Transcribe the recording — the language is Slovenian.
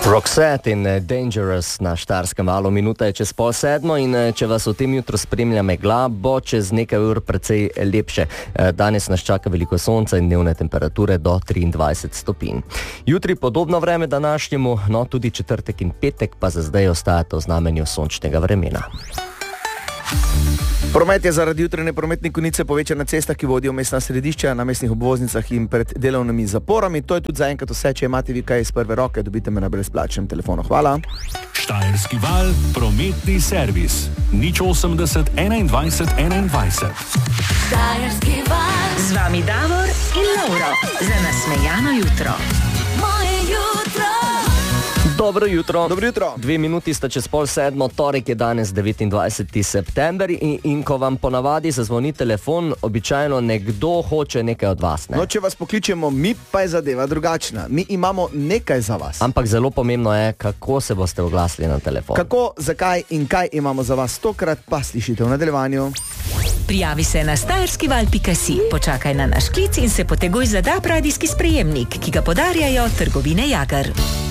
Roxette in Dangerous na Štajerskem valu. Minuta je čez 6:30 in če vas v tem jutru spremlja megla, bo čez nekaj ur precej lepše. Danes nas čaka veliko sonca in dnevne temperature do 23 stopinj. Jutri podobno vreme današnjemu, no tudi četrtek in petek pa za zdaj ostajata v znamenju sončnega vremena. Promet je zaradi jutranje prometne konice povečan na cestah, ki vodijo v mestna središča, na mestnih obvoznicah in pred delovnimi zaporami. To je tudi zaenkrat vse. Če imate vi kaj iz prve roke, dobite me na brezplačnem telefonu. Hvala. Štajerski val, prometni servis. 080 21 21. Štajerski val. Z vami Davor in Lauro. Za nasmejano jutro. Moje jutro. Dobro jutro. Dobro jutro. 2 minuti sta čez 6:30, torek je danes 29. september in ko vam ponavadi zazvoni telefon, običajno nekdo hoče nekaj od vas. Ne? No, če vas pokličemo, mi pa je zadeva drugačna. Mi imamo nekaj za vas. Ampak zelo pomembno je, kako se boste oglasili na telefon. Kako, zakaj in kaj imamo za vas tokrat, pa slišite v nadaljevanju. Prijavi se na stajerskival.si, počakaj na naš klic in se poteguj za DAB radijski sprejemnik, ki ga podarjajo trgovine Jager.